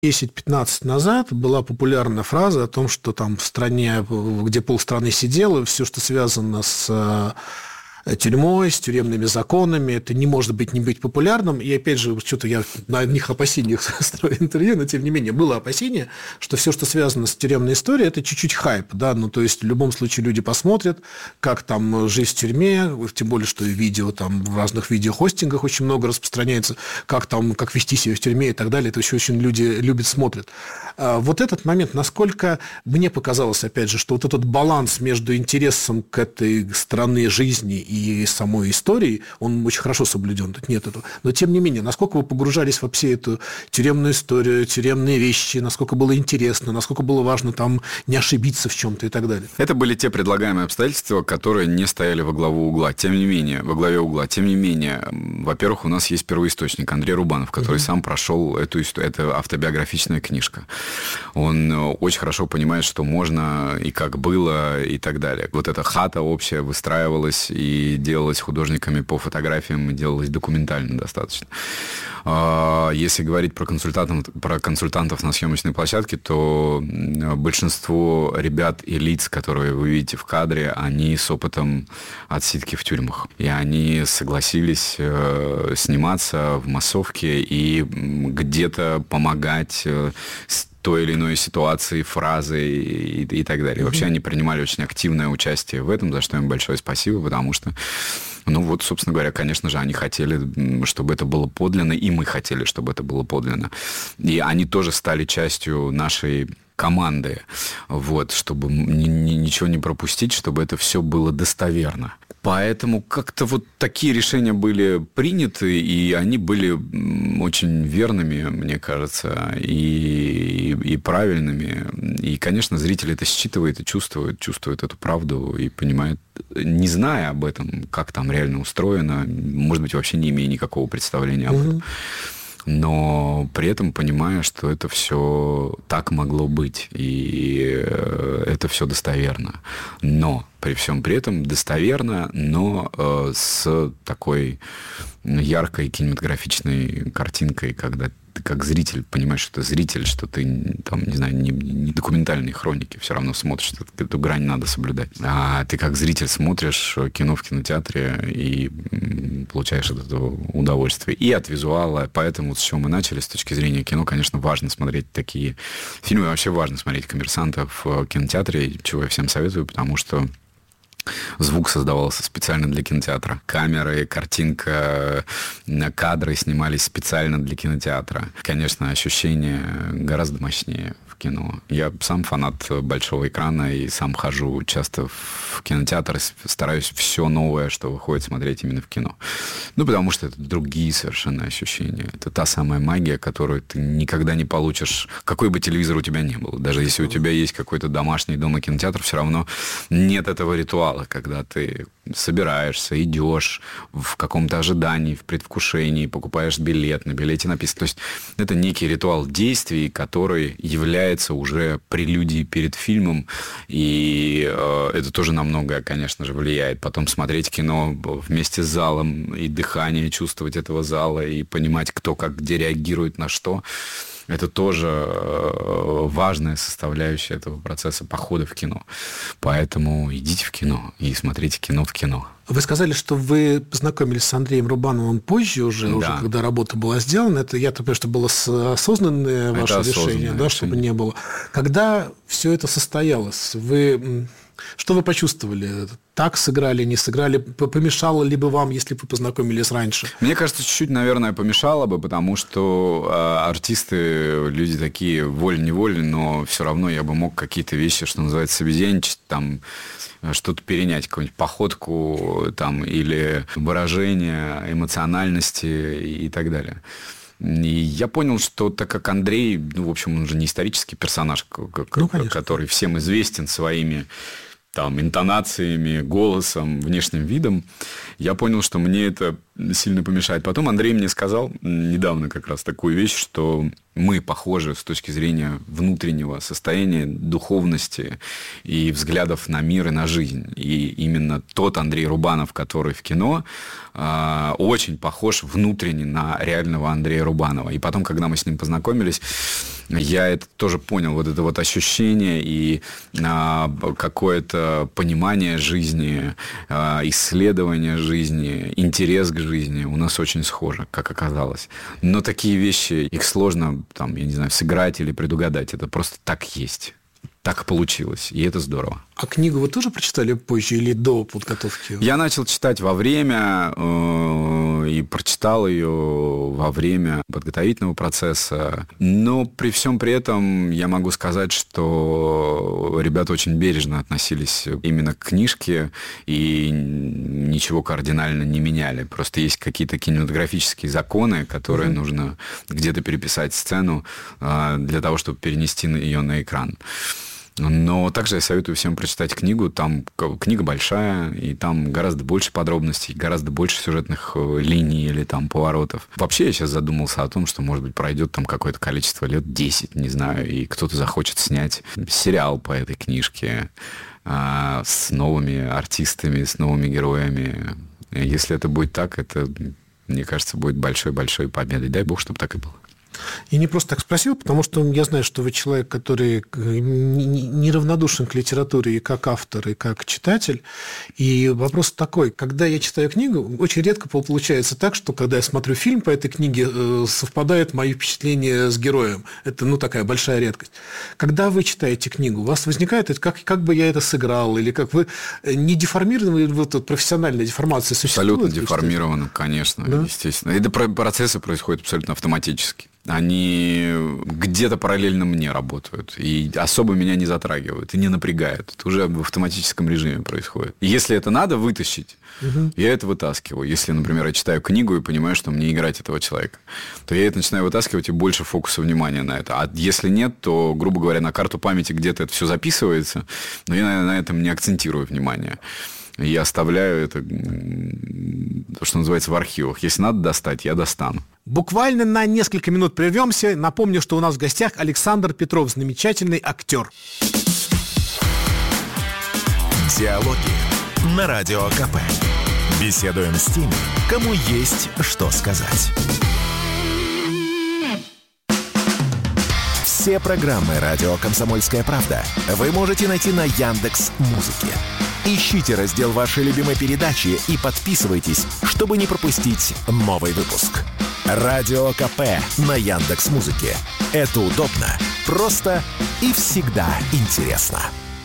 10-15 назад была популярная фраза о том, что там в стране, где полстраны сидело, все, что связано с тюрьмой, с тюремными законами, это не может быть не быть популярным. И опять же, что-то я на одних опасениях строю интервью, но тем не менее было опасение, что все, что связано с тюремной историей, это чуть-чуть хайп, да, ну то есть в любом случае люди посмотрят, как там жизнь в тюрьме, тем более, что видео там в разных видеохостингах очень много распространяется, как там, как вести себя в тюрьме и так далее, это еще очень люди любят, смотрят. Вот этот момент, насколько мне показалось, опять же, что вот этот баланс между интересом к этой стороне жизни и самой истории, он очень хорошо соблюден, тут нет этого. Но, тем не менее, насколько вы погружались во всю эту тюремную историю, тюремные вещи, насколько было интересно, насколько было важно там не ошибиться в чем-то и так далее? Это были те предлагаемые обстоятельства, которые не стояли во главе угла. Тем не менее, во-первых, у нас есть первоисточник Андрей Рубанов, который сам прошел эту историю. Это автобиографичная книжка. Он очень хорошо понимает, что можно и как было и так далее. Вот эта хата общая выстраивалась и делалась художниками по фотографиям, и делалась документально достаточно. Если говорить про консультантов на съемочной площадке, то большинство ребят и лиц, которые вы видите в кадре, они с опытом отсидки в тюрьмах. И они согласились сниматься в массовке и где-то помогать с той или иной ситуации, фразы и так далее. Вообще они принимали очень активное участие в этом, за что им большое спасибо, потому что, собственно говоря, конечно же, они хотели, чтобы это было подлинно, и мы хотели, чтобы это было подлинно. И они тоже стали частью нашей команды, чтобы ничего не пропустить, чтобы это все было достоверно. Поэтому как-то вот такие решения были приняты, и они были очень верными, мне кажется, и правильными. И, конечно, зритель это считывает и чувствует эту правду и понимает, не зная об этом, как там реально устроено, может быть, вообще не имея никакого представления об этом. Но при этом понимая, что это все так могло быть, и это все достоверно. Но при всем при этом достоверно, но с такой яркой кинематографичной картинкой, когда ты как зритель понимаешь, что ты зритель, что ты там, не знаю, не документальные хроники, все равно смотришь, эту грань надо соблюдать. А ты как зритель смотришь кино в кинотеатре и получаешь от этого удовольствие. И от визуала. Поэтому, с чего мы начали, с точки зрения кино, конечно, важно смотреть такие фильмы. Вообще важно смотреть «Коммерсанта» в кинотеатре, чего я всем советую, потому что звук создавался специально для кинотеатра. Камеры, картинка, кадры снимались специально для кинотеатра. Конечно, ощущение гораздо мощнее в кино. Я сам фанат большого экрана и сам хожу часто в кинотеатр, стараюсь все новое, что выходит, смотреть именно в кино. Потому что это другие совершенно ощущения. Это та самая магия, которую ты никогда не получишь, какой бы телевизор у тебя ни был. Даже если у тебя есть какой-то домашний дома кинотеатр, все равно нет этого ритуала, когда ты собираешься, идешь в каком-то ожидании, в предвкушении, покупаешь билет, на билете написано. То есть это некий ритуал действий, который является уже прелюдией перед фильмом, и это тоже на многое, конечно же, влияет. Потом смотреть кино вместе с залом, и дыхание чувствовать этого зала, и понимать, кто как где реагирует на что. Это тоже важная составляющая этого процесса похода в кино. Поэтому идите в кино и смотрите кино в кино. Вы сказали, что вы познакомились с Андреем Рубановым позже уже когда работа была сделана. Это, я понимаю, что было осознанное ваше решение, да, чтобы не было. Когда все это состоялось, что вы почувствовали? Так сыграли, не сыграли? Помешало ли бы вам, если бы вы познакомились раньше? Мне кажется, чуть-чуть, наверное, помешало бы, потому что артисты, люди такие волей-неволей, но все равно я бы мог какие-то вещи, что называется, собезьяничать, там, что-то перенять, какую-нибудь походку там, или выражение эмоциональности и так далее. И я понял, что так как Андрей, в общем, он же не исторический персонаж, который всем известен своими там интонациями, голосом, внешним видом, я понял, что мне это сильно помешать. Потом Андрей мне сказал недавно как раз такую вещь, что мы похожи с точки зрения внутреннего состояния, духовности и взглядов на мир и на жизнь. И именно тот Андрей Рубанов, который в кино, очень похож внутренне на реального Андрея Рубанова. И потом, когда мы с ним познакомились, я это тоже понял, вот это вот ощущение и какое-то понимание жизни, исследование жизни, интерес к жизни у нас очень схожи, как оказалось. Но такие вещи, их сложно, там, я не знаю, сыграть или предугадать. Это просто так есть. Так получилось, и это здорово. А книгу вы тоже прочитали позже или до подготовки? Я начал читать во время и прочитал ее во время подготовительного процесса. Но при всем при этом я могу сказать, что ребята очень бережно относились именно к книжке и ничего кардинально не меняли. Просто есть какие-то кинематографические законы, которые нужно где-то переписать сцену для того, чтобы перенести ее на экран. Но также я советую всем прочитать книгу. Там книга большая, и там гораздо больше подробностей, гораздо больше сюжетных линий или там поворотов. Вообще я сейчас задумался о том, что, может быть, пройдет там какое-то количество лет, 10, не знаю, и кто-то захочет снять сериал по этой книжке с новыми артистами, с новыми героями. Если это будет так, это, мне кажется, будет большой-большой победой. Дай бог, чтобы так и было. Я не просто так спросил, потому что я знаю, что вы человек, который неравнодушен к литературе и как автор, и как читатель. И вопрос такой, когда я читаю книгу, очень редко получается так, что когда я смотрю фильм по этой книге, совпадают мои впечатления с героем. Это, такая большая редкость. Когда вы читаете книгу, у вас возникает, как бы я это сыграл, или как вы не деформированы, вот профессиональная деформация существует? Абсолютно деформирована, конечно, да? Естественно. Это процессы происходят абсолютно автоматически. Они где-то параллельно мне работают. И особо меня не затрагивают и не напрягают. Это уже в автоматическом режиме происходит. И если это надо вытащить, я это вытаскиваю. Если, например, я читаю книгу и понимаю, что мне играть этого человека, то я это начинаю вытаскивать и больше фокуса внимания на это. А если нет, то, грубо говоря, на карту памяти где-то это все записывается, но я на этом не акцентирую внимание. Я оставляю это, то, что называется, в архивах. Если надо достать, я достану. Буквально на несколько минут прервемся. Напомню, что у нас в гостях Александр Петров, замечательный актер. Диалоги на Радио КП. Беседуем с теми, кому есть что сказать. Все программы «Радио Комсомольская правда» вы можете найти на Яндекс.Музыке. Ищите раздел вашей любимой передачи и подписывайтесь, чтобы не пропустить новый выпуск. Радио КП на Яндекс.Музыке. Это удобно, просто и всегда интересно.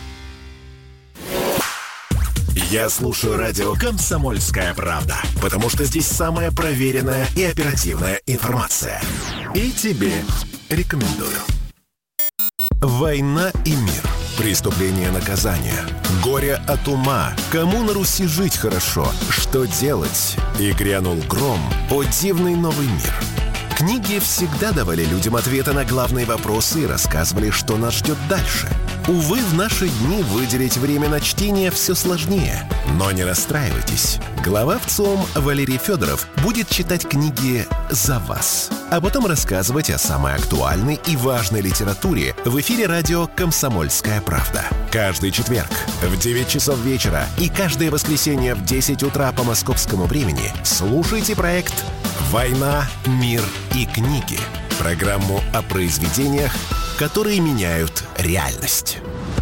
Я слушаю радио «Комсомольская правда», потому что здесь самая проверенная и оперативная информация. И тебе рекомендую. «Война и мир». Преступление, наказание. Горе от ума. Кому на Руси жить хорошо? Что делать? И грянул гром. О, дивный новый мир. Книги всегда давали людям ответы на главные вопросы и рассказывали, что нас ждет дальше. Увы, в наши дни выделить время на чтение все сложнее. Но не расстраивайтесь. Глава ВЦИОМ Валерий Федоров будет читать книги за вас, а потом рассказывать о самой актуальной и важной литературе в эфире радио «Комсомольская правда». Каждый четверг в 9 часов вечера и каждое воскресенье в 10 утра по московскому времени слушайте проект «Война, мир и книги». Программу о произведениях, которые меняют реальность.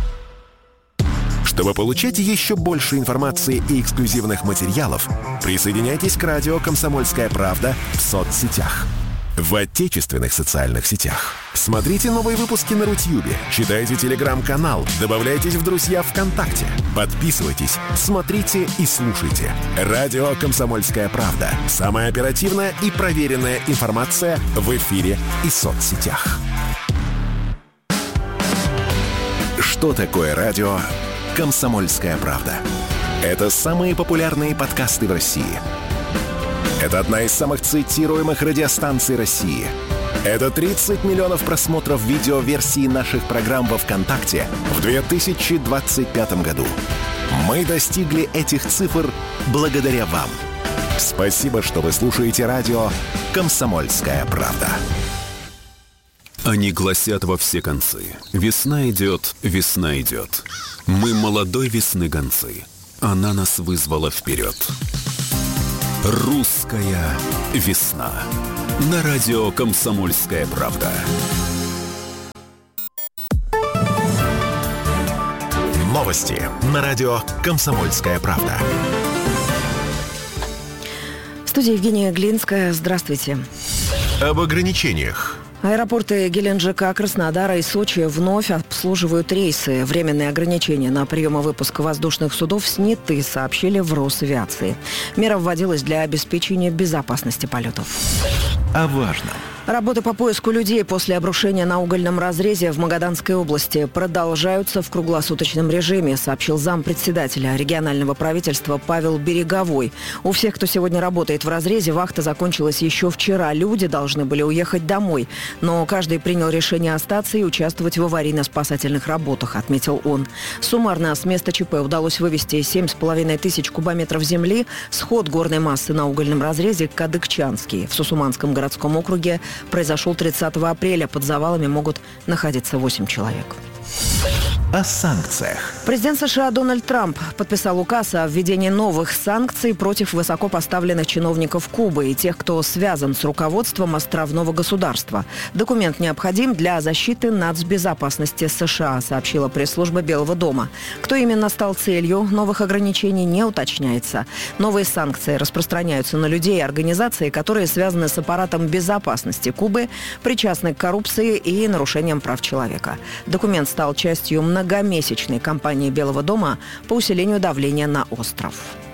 Чтобы получать еще больше информации и эксклюзивных материалов, присоединяйтесь к радио «Комсомольская правда» в соцсетях. В отечественных социальных сетях. Смотрите новые выпуски на Рутьюбе, читайте телеграм-канал, добавляйтесь в друзья ВКонтакте, подписывайтесь, смотрите и слушайте. Радио «Комсомольская правда». Самая оперативная и проверенная информация в эфире и соцсетях. Что такое радио «Комсомольская правда»? Это самые популярные подкасты в России. Это одна из самых цитируемых радиостанций России. Это 30 миллионов просмотров видеоверсии наших программ во ВКонтакте в 2025 году. Мы достигли этих цифр благодаря вам. Спасибо, что вы слушаете радио «Комсомольская правда». Они гласят во все концы. Весна идет, весна идет. Мы молодой весны гонцы. Она нас вызвала вперед. Русская весна. На радио «Комсомольская правда». Новости на радио «Комсомольская правда». В студии Евгения Глинская. Здравствуйте. Об ограничениях. Аэропорты Геленджика, Краснодара и Сочи вновь обслуживают рейсы. Временные ограничения на прием и выпуск воздушных судов сняты, сообщили в Росавиации. Мера вводилась для обеспечения безопасности полетов. О важном. Работы по поиску людей после обрушения на угольном разрезе в Магаданской области продолжаются в круглосуточном режиме, сообщил зампредседателя регионального правительства Павел Береговой. У всех, кто сегодня работает в разрезе, вахта закончилась еще вчера. Люди должны были уехать домой. Но каждый принял решение остаться и участвовать в аварийно-спасательных работах, отметил он. Суммарно с места ЧП удалось вывести 7,5 тысяч кубометров земли. Сход горной массы на угольном разрезе Кадыкчанский в Сусуманском городском округе произошел 30 апреля. Под завалами могут находиться 8 человек. О санкциях. Президент США Дональд Трамп подписал указ о введении новых санкций против высокопоставленных чиновников Кубы и тех, кто связан с руководством островного государства. Документ необходим для защиты нацбезопасности США, сообщила пресс-служба Белого дома. Кто именно стал целью новых ограничений, не уточняется. Новые санкции распространяются на людей и организации, которые связаны с аппаратом безопасности Кубы, причастны к коррупции и нарушениям прав человека. Документ стал частью многомесячной кампании Белого дома по усилению давления на остров.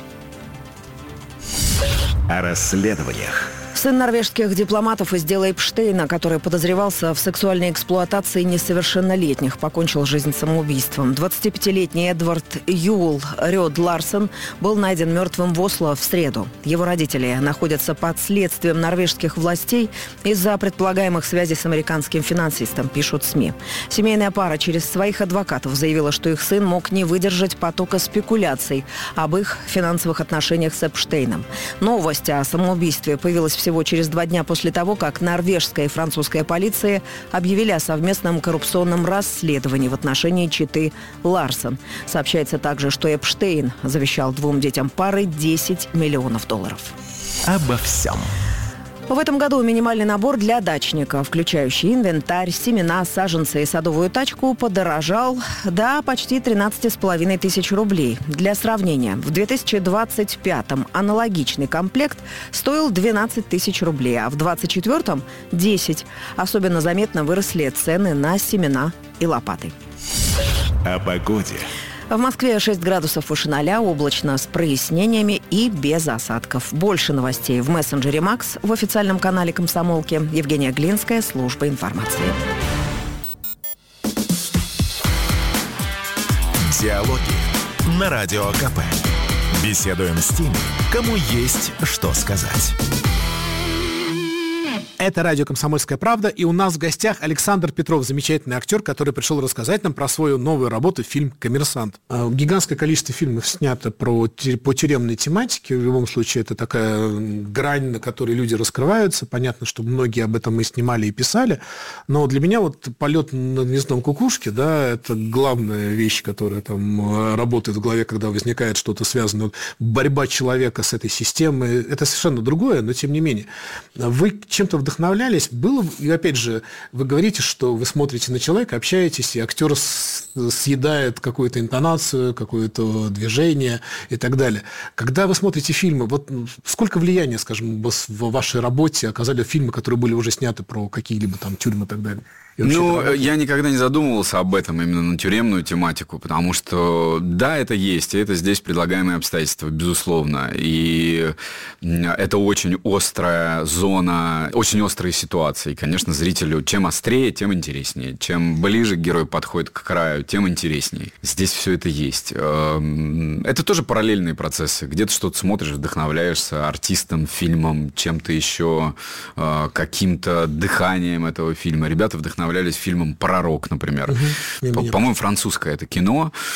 О расследованиях. Сын норвежских дипломатов из дела Эпштейна, который подозревался в сексуальной эксплуатации несовершеннолетних, покончил жизнь самоубийством. 25-летний Эдвард Юл Рёд Ларсен был найден мертвым в Осло в среду. Его родители находятся под следствием норвежских властей из-за предполагаемых связей с американским финансистом, пишут СМИ. Семейная пара через своих адвокатов заявила, что их сын мог не выдержать потока спекуляций об их финансовых отношениях с Эпштейном. Новость о самоубийстве появилась всего через 2 дня после того, как норвежская и французская полиции объявили о совместном коррупционном расследовании в отношении четы Ларсен. Сообщается также, что Эпштейн завещал 2 детям пары $10 миллионов. Обо всем. В этом году минимальный набор для дачника, включающий инвентарь, семена, саженцы и садовую тачку, подорожал до почти 13,5 тысяч рублей. Для сравнения, в 2025-м аналогичный комплект стоил 12 тысяч рублей, а в 2024-м – 10. Особенно заметно выросли цены на семена и лопаты. О погоде. В Москве 6 градусов выше 0, облачно с прояснениями и без осадков. Больше новостей в мессенджере «Макс», в официальном канале «Комсомолки». Евгения Глинская, служба информации. Диалоги на Радио КП. Беседуем с теми, кому есть что сказать. Это радио «Комсомольская правда», и у нас в гостях Александр Петров, замечательный актер, который пришел рассказать нам про свою новую работу, фильм «Коммерсант». Гигантское количество фильмов снято по тюремной тематике. В любом случае, это такая грань, на которой люди раскрываются. Понятно, что многие об этом и снимали, и писали. Но для меня вот полет над гнездом кукушки, да, это главная вещь, которая там работает в голове, когда возникает что-то связанное. Борьба человека с этой системой, это совершенно другое, но тем не менее. Вы чем-то вдохновлялись? Было, и опять же, вы говорите, что вы смотрите на человека, общаетесь, и актер съедает какую-то интонацию, какое-то движение и так далее. Когда вы смотрите фильмы, вот сколько влияния, скажем, в вашей работе оказали фильмы, которые были уже сняты про какие-либо там тюрьмы и так далее? Ну, я никогда не задумывался об этом, именно на тюремную тематику, потому что, да, это есть, и это здесь предлагаемые обстоятельства, безусловно. И это очень острая зона, очень острые ситуации. И, конечно, зрителю чем острее, тем интереснее. Чем ближе герой подходит к краю, тем интереснее. Здесь все это есть. Это тоже параллельные процессы. Где-то что-то смотришь, вдохновляешься артистом, фильмом, чем-то еще, каким-то дыханием этого фильма. Ребята вдохновлялись фильмом «Пророк», например. По-моему, французское это кино.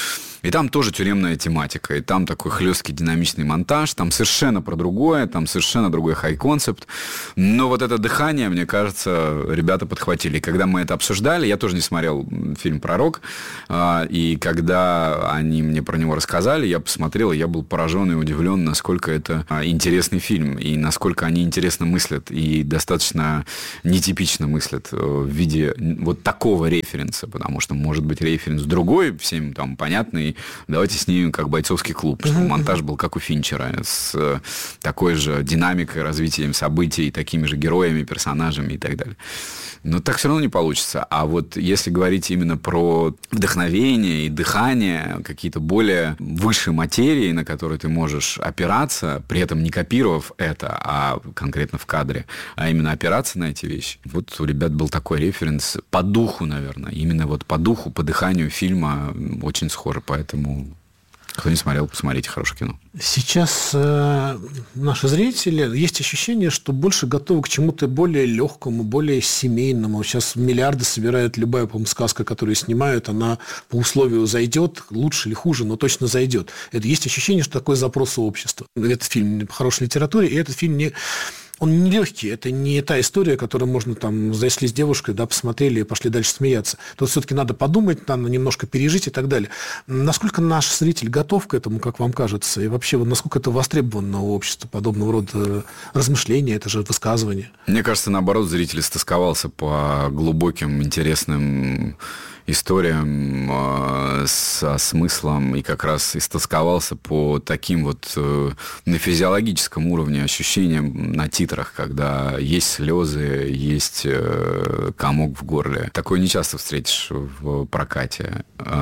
И там тоже тюремная тематика, и там такой хлесткий динамичный монтаж, там совершенно про другое, там совершенно другой хай-концепт. Но вот это дыхание, мне кажется, ребята подхватили. И когда мы это обсуждали, я тоже не смотрел фильм «Пророк», и когда они мне про него рассказали, я посмотрел, и я был поражен и удивлен, насколько это интересный фильм, и насколько они интересно мыслят, и достаточно нетипично мыслят в виде вот такого референса, потому что, может быть, референс другой, всем там понятный, давайте снимем как «Бойцовский клуб», чтобы монтаж был как у Финчера, с такой же динамикой, развитием событий, такими же героями, персонажами и так далее. Но так все равно не получится. А вот если говорить именно про вдохновение и дыхание, какие-то более высшие материи, на которые ты можешь опираться, при этом не копировав это, а конкретно в кадре, а именно опираться на эти вещи. Вот у ребят был такой референс по духу, наверное. Именно вот по духу, по дыханию фильма очень схоже. Поэтому... Кто не смотрел, посмотрите, хорошее кино. Сейчас наши зрители, есть ощущение, что больше готовы к чему-то более легкому, более семейному. Сейчас миллиарды собирают, любая, по-моему, сказка, которую снимают, она по условию зайдет, лучше или хуже, но точно зайдет. Это есть ощущение, что такой запрос у общества. Этот фильм по хорошей литературе, и этот фильм он не легкий, это не та история, которую можно там зашли с девушкой, да, посмотрели и пошли дальше смеяться. Тут все-таки надо подумать, надо немножко пережить и так далее. Насколько наш зритель готов к этому, как вам кажется, и вообще вот насколько это востребовано у общества, подобного рода размышления, это же высказывание? Мне кажется, наоборот, зритель стосковался по глубоким, интересным историям со смыслом и как раз истосковался по таким вот на физиологическом уровне ощущениям на титрах, когда есть слезы, есть комок в горле. Такое не часто встретишь в прокате.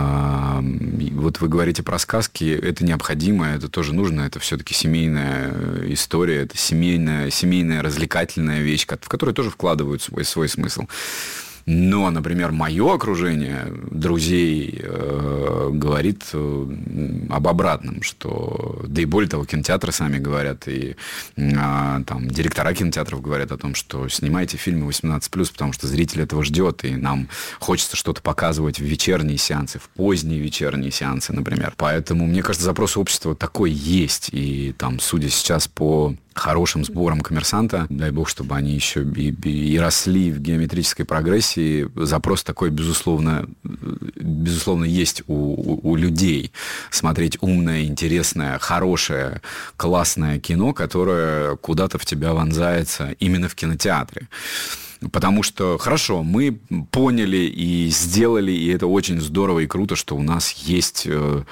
Вот вы говорите про сказки, это необходимо, это тоже нужно, это все-таки семейная история, это семейная развлекательная вещь, в которую тоже вкладывают свой смысл. Но, например, мое окружение друзей говорит об обратном, что, да и более того, кинотеатры сами говорят, и там директора кинотеатров говорят о том, что снимайте фильмы 18+, потому что зритель этого ждет, и нам хочется что-то показывать в вечерние сеансы, в поздние вечерние сеансы, например. Поэтому, мне кажется, запрос общества такой есть, и там, судя сейчас по хорошим сборам «Коммерсанта», дай бог, чтобы они еще и росли в геометрической прогрессии, запрос такой, безусловно есть у людей. Смотреть умное, интересное, хорошее, классное кино, которое куда-то в тебя вонзается именно в кинотеатре. Потому что, хорошо, мы поняли и сделали, и это очень здорово и круто, что у нас есть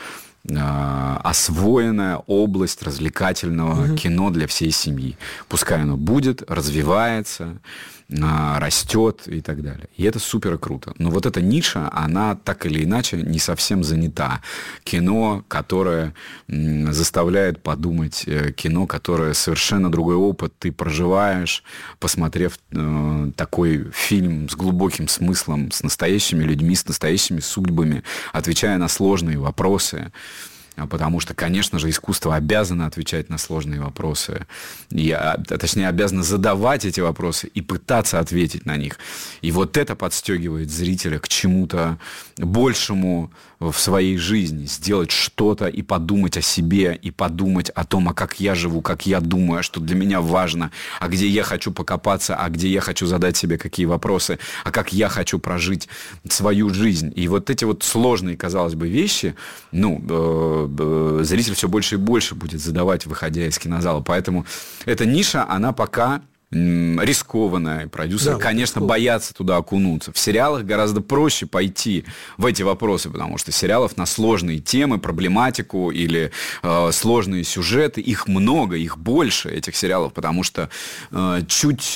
освоенная область развлекательного кино для всей семьи. Пускай оно будет, развивается, растет и так далее. И это супер круто. Но вот эта ниша, она так или иначе не совсем занята. Кино, которое заставляет подумать, кино, которое совершенно другой опыт ты проживаешь, посмотрев такой фильм с глубоким смыслом, с настоящими людьми, с настоящими судьбами, отвечая на сложные вопросы. Потому что, конечно же, искусство обязано отвечать на сложные вопросы. Точнее, обязано задавать эти вопросы и пытаться ответить на них. И вот это подстегивает зрителя к чему-то большему в своей жизни. Сделать что-то и подумать о себе, и подумать о том, а как я живу, как я думаю, а что для меня важно, а где я хочу покопаться, а где я хочу задать себе какие вопросы, а как я хочу прожить свою жизнь. И вот эти вот сложные, казалось бы, вещи, зритель все больше и больше будет задавать, выходя из кинозала. Поэтому эта ниша, она пока рискованная. Продюсеры, конечно, боятся туда окунуться. В сериалах гораздо проще пойти в эти вопросы, потому что сериалов на сложные темы, проблематику или сложные сюжеты, их много, их больше, этих сериалов, потому что чуть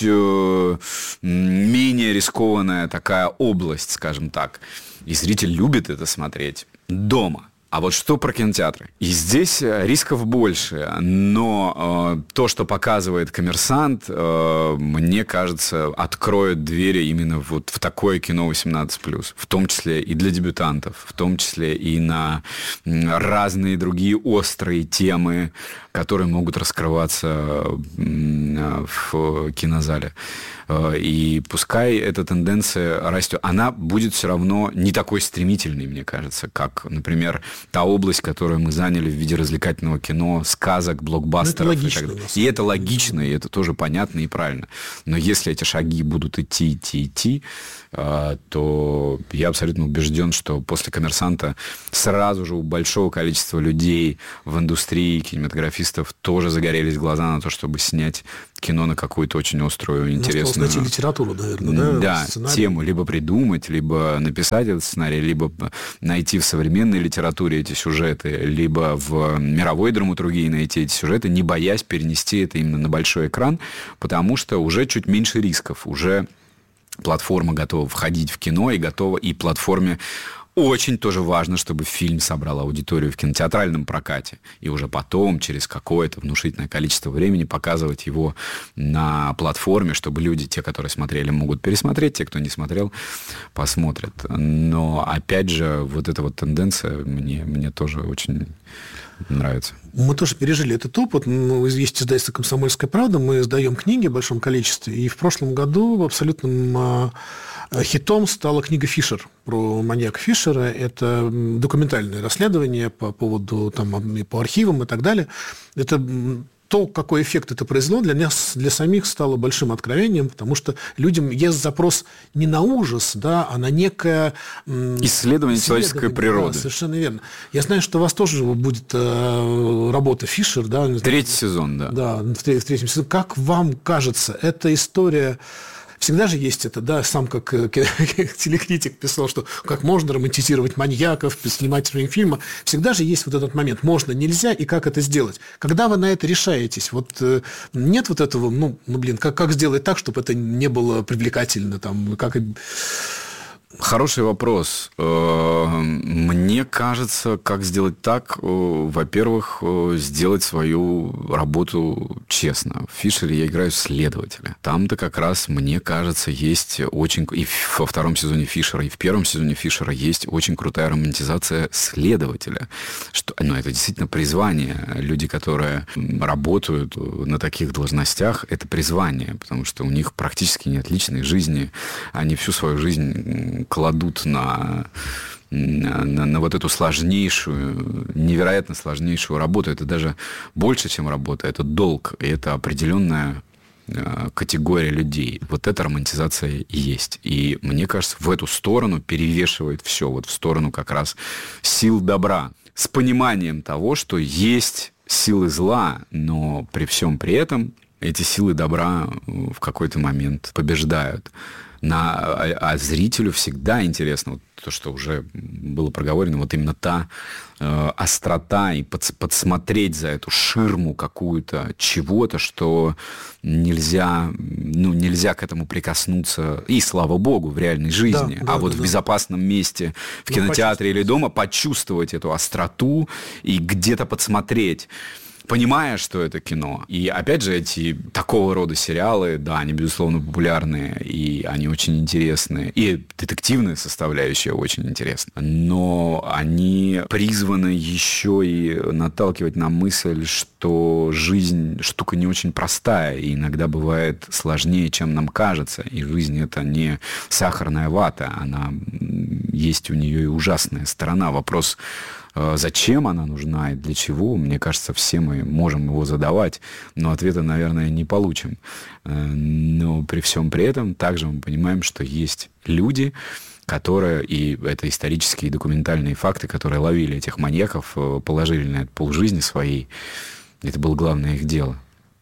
менее рискованная такая область, скажем так. И зритель любит это смотреть дома. А вот что про кинотеатры? И здесь рисков больше, но то, что показывает «Коммерсант», мне кажется, откроет двери именно вот в такое кино 18+, в том числе и для дебютантов, в том числе и на разные другие острые темы, которые могут раскрываться в кинозале. И пускай эта тенденция растет, она будет все равно не такой стремительной, мне кажется, как, например, та область, которую мы заняли в виде развлекательного кино, сказок, блокбастеров. Это логично, и это логично, и это тоже понятно и правильно. Но если эти шаги будут идти, то я абсолютно убежден, что после «Коммерсанта» сразу же у большого количества людей в индустрии, кинематографистов, тоже загорелись глаза на то, чтобы снять кино на какую-то очень острую, интересную... найти литературу, наверное, да, тему. Либо придумать, либо написать этот сценарий, либо найти в современной литературе эти сюжеты, либо в мировой драматургии найти эти сюжеты, не боясь перенести это именно на большой экран, потому что уже чуть меньше рисков, уже платформа готова входить в кино и готова, и платформе очень тоже важно, чтобы фильм собрал аудиторию в кинотеатральном прокате. И уже потом, через какое-то внушительное количество времени, показывать его на платформе, чтобы люди, те, которые смотрели, могут пересмотреть, те, кто не смотрел, посмотрят. Но, опять же, вот эта вот тенденция мне тоже очень нравится. Мы тоже пережили этот опыт. Есть издательство «Комсомольская правда», мы издаем книги в большом количестве. И в прошлом году абсолютным хитом стала книга «Фишер» про маньяка Фишера. Это документальное расследование по поводу, там, и по архивам и так далее. Это то, какой эффект это произвело, для нас, для самих стало большим откровением, потому что людям есть запрос не на ужас, да, а на некое... исследование человеческой природы. Да, совершенно верно. Я знаю, что у вас тоже будет работа «Фишер». Да, 3-й сезон, да. Да, в 3-м сезоне. Как вам кажется, эта история... Всегда же есть это, да, сам как телекритик писал, что как можно романтизировать маньяков, снимать фильмы. Всегда же есть вот этот момент, можно, нельзя, и как это сделать. Когда вы на это решаетесь, вот нет вот этого, как сделать так, чтобы это не было привлекательно, там, как... Хороший вопрос. Мне кажется, как сделать так, во-первых, сделать свою работу честно. В «Фишере» я играю следователя. Там-то как раз, мне кажется, есть очень... И во 2-м сезоне «Фишера», и в 1-м сезоне «Фишера» есть очень крутая романтизация следователя. Это действительно призвание. Люди, которые работают на таких должностях, это призвание, потому что у них практически нет личной жизни. Они всю свою жизнь кладут на вот эту сложнейшую, невероятно сложнейшую работу. Это даже больше, чем работа. Это долг. И это определенная категория людей. Вот эта романтизация и есть. И мне кажется, в эту сторону перевешивает все. Вот в сторону как раз сил добра. С пониманием того, что есть силы зла, но при всем при этом эти силы добра в какой-то момент побеждают. А зрителю всегда интересно, вот то, что уже было проговорено, вот именно та острота и подсмотреть за эту ширму какую-то чего-то, что нельзя к этому прикоснуться, и слава богу, в реальной жизни, в безопасном месте, в кинотеатре или дома почувствовать эту остроту и где-то подсмотреть, понимая, что это кино. И, опять же, эти такого рода сериалы, да, они, безусловно, популярные, и они очень интересные. И детективная составляющая очень интересна. Но они призваны еще и наталкивать на мысль, что жизнь штука не очень простая, и иногда бывает сложнее, чем нам кажется. И жизнь — это не сахарная вата, она есть у нее и ужасная сторона. Вопрос, зачем она нужна и для чего, мне кажется, все мы можем его задавать, но ответа, наверное, не получим. Но при всем при этом также мы понимаем, что есть люди, которые, и это исторические и документальные факты, которые ловили этих маньяков, положили на это полжизни своей. Это было главное их дело.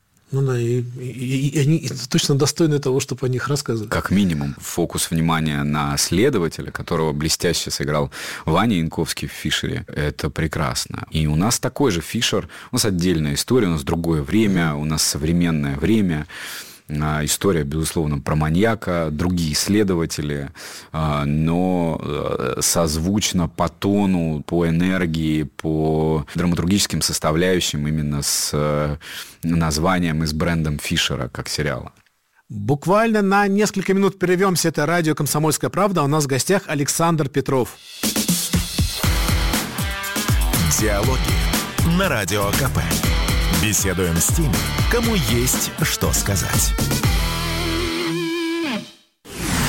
И они точно достойны того, чтобы о них рассказывать. Как минимум, фокус внимания на следователя, которого блестяще сыграл Ваня Янковский в «Фишере», это прекрасно. И у нас такой же «Фишер», у нас отдельная история, у нас другое время, у нас современное время. История, безусловно, про маньяка, другие следователи, но созвучно по тону, по энергии, по драматургическим составляющим именно с названием и с брендом Фишера как сериала. Буквально на несколько минут прервемся. Это радио «Комсомольская правда». У нас в гостях Александр Петров. Диалоги на Радио КП. Беседуем с теми, кому есть что сказать.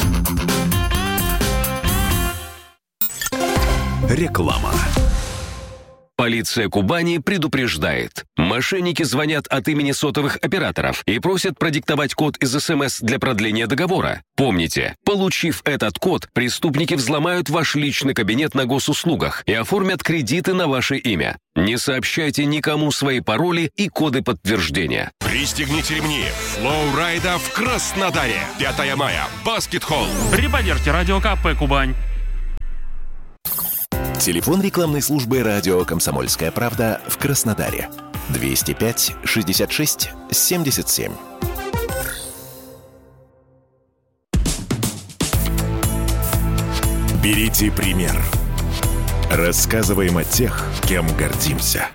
Реклама. Полиция Кубани предупреждает. Мошенники звонят от имени сотовых операторов и просят продиктовать код из СМС для продления договора. Помните, получив этот код, преступники взломают ваш личный кабинет на госуслугах и оформят кредиты на ваше имя. Не сообщайте никому свои пароли и коды подтверждения. Пристегните ремни. Флоу-райда в Краснодаре. 5 мая. Баскет-холл. При поддержке Радио КП Кубань. Телефон рекламной службы радио «Комсомольская правда» в Краснодаре. 205-66-77. Берите пример. Рассказываем о тех, кем гордимся.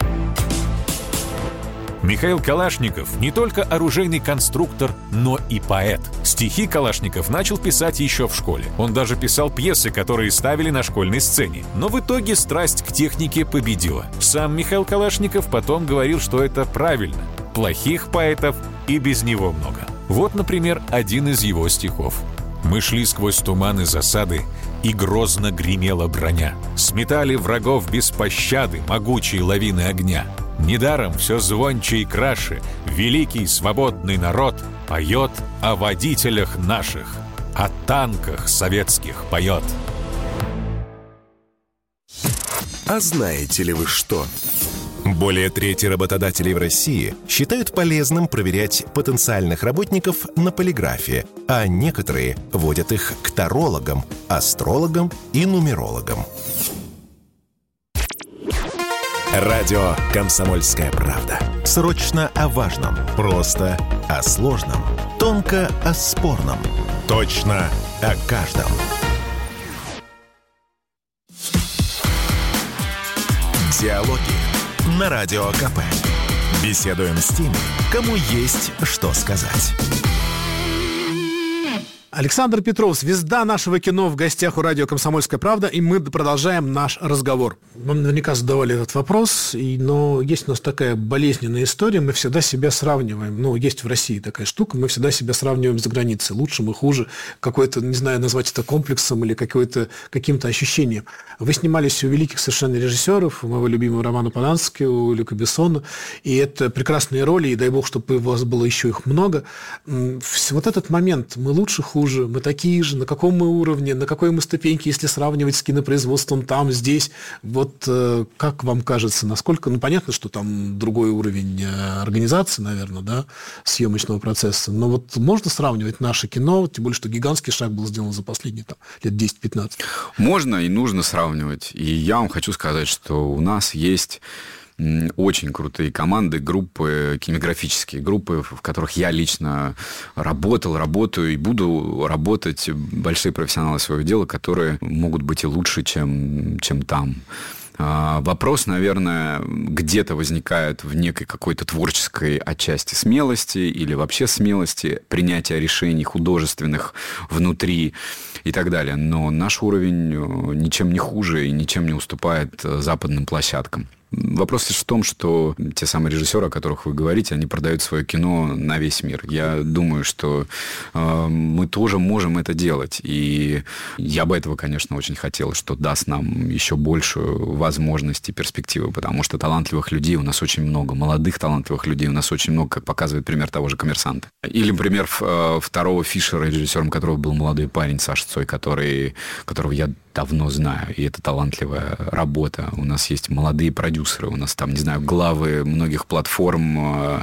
Михаил Калашников не только оружейный конструктор, но и поэт. Стихи Калашников начал писать еще в школе. Он даже писал пьесы, которые ставили на школьной сцене. Но в итоге страсть к технике победила. Сам Михаил Калашников потом говорил, что это правильно. Плохих поэтов и без него много. Вот, например, один из его стихов. «Мы шли сквозь туманы засады, и грозно гремела броня. Сметали врагов без пощады могучие лавины огня. Недаром все звонче и краше великий свободный народ поет о водителях наших, о танках советских поет». А знаете ли вы что? Более трети работодателей в России считают полезным проверять потенциальных работников на полиграфе, а некоторые водят их к тарологам, астрологам и нумерологам. Радио «Комсомольская правда». Срочно о важном, просто о сложном, тонко о спорном, точно о каждом. Диалоги на Радио КП. Беседуем с теми, кому есть что сказать. Александр Петров, звезда нашего кино, в гостях у радио «Комсомольская правда», и мы продолжаем наш разговор. Вам наверняка задавали этот вопрос, но есть у нас такая болезненная история, мы всегда себя сравниваем, есть в России такая штука, мы всегда себя сравниваем за границей, лучшим и хуже, какой-то, не знаю, назвать это комплексом или каким-то ощущением. Вы снимались у великих совершенно режиссеров, у моего любимого Романа Полански, у Люка Бессона, и это прекрасные роли, и дай бог, чтобы у вас было еще их много. Вот этот момент, мы лучше, хуже, мы такие же, на каком мы уровне, на какой мы ступеньке, если сравнивать с кинопроизводством там, здесь. Вот как вам кажется, насколько... понятно, что там другой уровень организации, наверное, да, съемочного процесса, но вот можно сравнивать наше кино, тем более, что гигантский шаг был сделан за последние лет 10-15? Можно и нужно сравнивать. И я вам хочу сказать, что у нас есть очень крутые команды, группы, кинематографические группы, в которых я лично работаю и буду работать, большие профессионалы своего дела, которые могут быть и лучше, чем там. Вопрос, наверное, где-то возникает в некой какой-то творческой отчасти смелости или вообще смелости, принятия решений художественных внутри и так далее. Но наш уровень ничем не хуже и ничем не уступает западным площадкам. Вопрос лишь в том, что те самые режиссеры, о которых вы говорите, они продают свое кино на весь мир. Я думаю, что мы тоже можем это делать. И я бы этого, конечно, очень хотел, что даст нам еще большую возможность и перспективы, потому что талантливых людей у нас очень много, молодых талантливых людей у нас очень много, как показывает пример того же «Коммерсанта». Или пример второго Фишера, режиссером которого был молодой парень Саша Цой, которого я давно знаю, и это талантливая работа. У нас есть молодые продюсеры, у нас там, не знаю, главы многих платформ,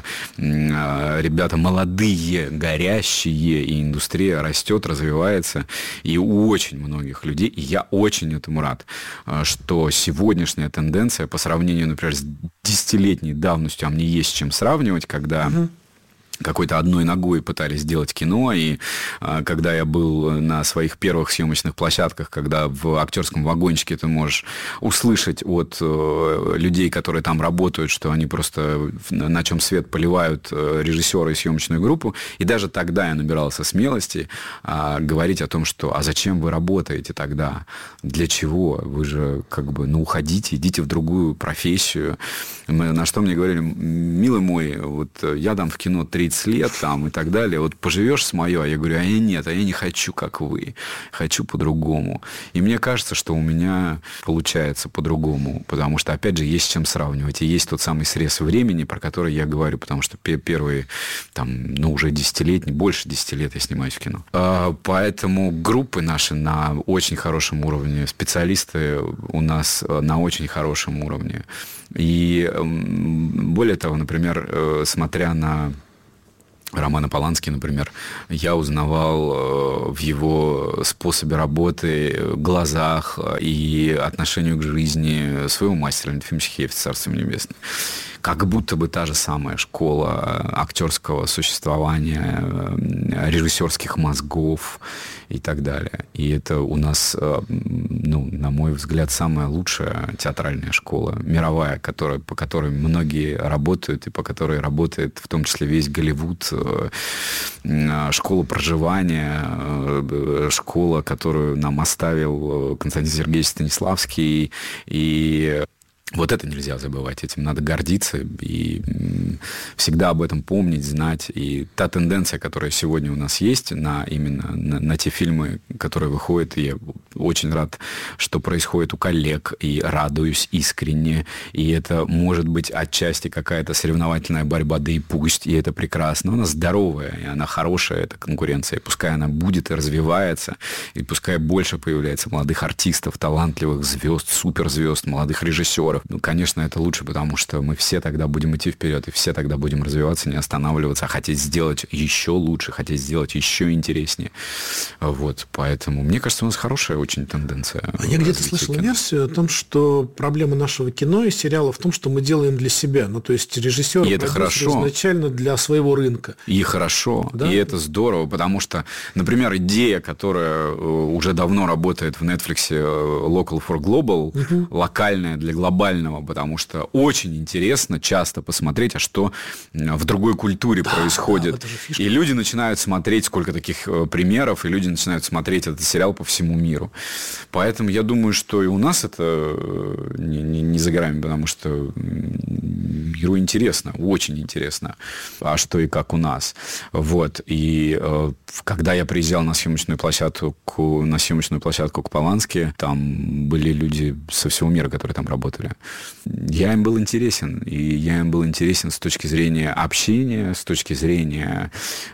ребята молодые, горящие, и индустрия растет, развивается, и у очень многих людей, и я очень этому рад, что сегодняшняя тенденция по сравнению, например, с 10-летней давностью, а мне есть с чем сравнивать, когда... какой-то одной ногой пытались сделать кино, и когда я был на своих первых съемочных площадках, когда в актерском вагончике ты можешь услышать от людей, которые там работают, что они просто на чем свет поливают режиссера и съемочную группу, и даже тогда я набирался смелости говорить о том, что «а зачем вы работаете тогда? Для чего? Вы же уходите, идите в другую профессию». На что мне говорили: «Милый мой, вот я дам в кино 3 30 лет там и так далее. Вот поживешь с моё, а я говорю, а я нет, а я не хочу, как вы. Хочу по-другому. И мне кажется, что у меня получается по-другому, потому что, опять же, есть с чем сравнивать. И есть тот самый срез времени, про который я говорю, потому что первые, там, уже десятилетние, больше 10 лет я снимаюсь в кино. Поэтому группы наши на очень хорошем уровне, специалисты у нас на очень хорошем уровне. И более того, например, смотря на Романа Полански, например, я узнавал в его способе работы, глазах и отношению к жизни своего мастера Ефима Чехиевича, царство ему небесное. Как будто бы та же самая школа актерского существования, режиссерских мозгов и так далее. И это у нас, на мой взгляд, самая лучшая театральная школа, мировая, по которой многие работают, и по которой работает в том числе весь Голливуд. Школа проживания, школа, которую нам оставил Константин Сергеевич Станиславский. И вот это нельзя забывать, этим надо гордиться и всегда об этом помнить, знать. И та тенденция, которая сегодня у нас есть именно на те фильмы, которые выходят, я очень рад, что происходит у коллег, и радуюсь искренне. И это может быть отчасти какая-то соревновательная борьба, да и пусть, и это прекрасно. Она здоровая, и она хорошая, эта конкуренция. И пускай она будет и развивается, и пускай больше появляется молодых артистов, талантливых звезд, суперзвезд, молодых режиссеров. Конечно, это лучше, потому что мы все тогда будем идти вперед, и все тогда будем развиваться, не останавливаться, а хотеть сделать еще лучше, хотеть сделать еще интереснее. Вот, поэтому, мне кажется, у нас хорошая очень тенденция. Я где-то слышал версию о том, что проблема нашего кино и сериала в том, что мы делаем для себя. То есть режиссер и это хорошо. Изначально для своего рынка. И хорошо, да? И это здорово, потому что, например, идея, которая уже давно работает в Netflix, Local for Global, локальная для глобального, потому что очень интересно часто посмотреть, а что в другой культуре происходит. И люди начинают смотреть, сколько таких примеров, и люди начинают смотреть этот сериал по всему миру. Поэтому я думаю, что и у нас это не за горами, потому что миру интересно, очень интересно, а что и как у нас. Вот. И когда я приезжал на съемочную площадку к Полански, там были люди со всего мира, которые там работали. Я им был интересен. И я им был интересен с точки зрения общения, с точки зрения